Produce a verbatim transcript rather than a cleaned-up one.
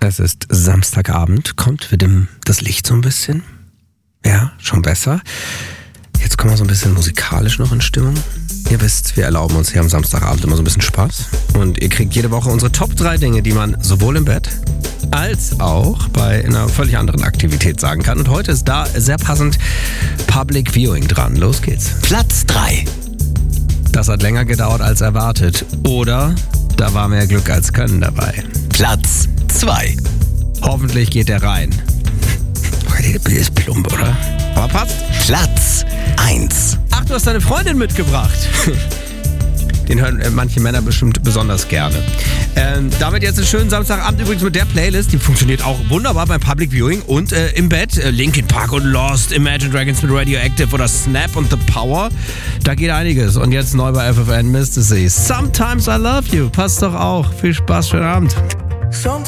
Es ist Samstagabend, kommt, wir dimmen das Licht so ein bisschen. Ja, schon besser. Jetzt kommen wir so ein bisschen musikalisch noch in Stimmung. Ihr wisst, wir erlauben uns hier am Samstagabend immer so ein bisschen Spaß. Und ihr kriegt jede Woche unsere Top drei Dinge, die man sowohl im Bett als auch bei einer völlig anderen Aktivität sagen kann. Und heute ist da sehr passend Public Viewing dran. Los geht's. Platz drei. Das hat länger gedauert als erwartet. Oder da war mehr Glück als Können dabei. Platz zwei. Hoffentlich geht er rein. Der Bild ist plump, oder? Aber passt. Platz eins. Ach, du hast deine Freundin mitgebracht. Den hören äh, manche Männer bestimmt besonders gerne. Ähm, damit jetzt einen schönen Samstagabend übrigens mit der Playlist. Die funktioniert auch wunderbar beim Public Viewing und äh, im Bett. Äh, Linkin Park und Lost, Imagine Dragons mit Radioactive oder Snap und The Power. Da geht einiges. Und jetzt neu bei F F N Misty. Sometimes I Love You. Passt doch auch. Viel Spaß, schönen Abend.